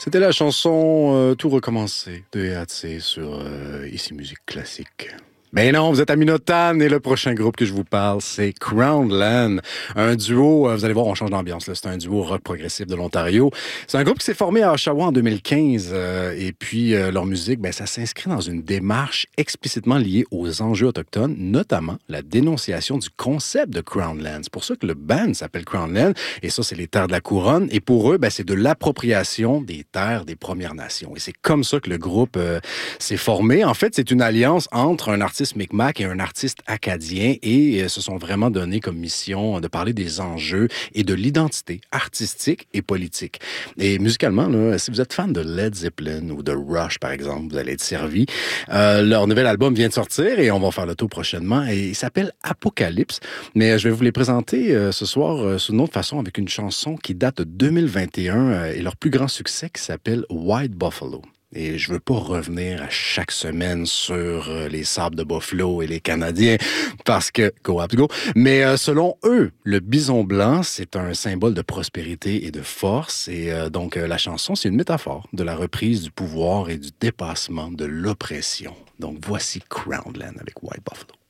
C'était la chanson Tout recommencer de EAC sur Ici Musique Classique. Ben non, vous êtes à Minotan et le prochain groupe que je vous parle, c'est Crownland. Un duo, vous allez voir, on change d'ambiance, là. C'est un duo rock progressif de l'Ontario. C'est un groupe qui s'est formé à Oshawa en 2015 et puis leur musique, ben ça s'inscrit dans une démarche explicitement liée aux enjeux autochtones, notamment la dénonciation du concept de Crownland. C'est pour ça que le band s'appelle Crownland et ça, c'est les terres de la couronne. Et pour eux, ben c'est de l'appropriation des terres des Premières Nations. Et c'est comme ça que le groupe s'est formé. En fait, c'est une alliance entre un artiste Micmac et un artiste acadien et se sont vraiment donné comme mission de parler des enjeux et de l'identité artistique et politique. Et musicalement, là, si vous êtes fan de Led Zeppelin ou de Rush, par exemple, vous allez être servi. Leur nouvel album vient de sortir et on va faire le tour prochainement et il s'appelle Apocalypse. Mais je vais vous les présenter ce soir sous une autre façon avec une chanson qui date de 2021 et leur plus grand succès qui s'appelle White Buffalo. Et je veux pas revenir à chaque semaine sur les sables de Buffalo et les Canadiens parce que go Habs go. Mais selon eux, le bison blanc, c'est un symbole de prospérité et de force. Et donc la chanson, c'est une métaphore de la reprise du pouvoir et du dépassement de l'oppression. Donc voici Crownland avec White Buffalo.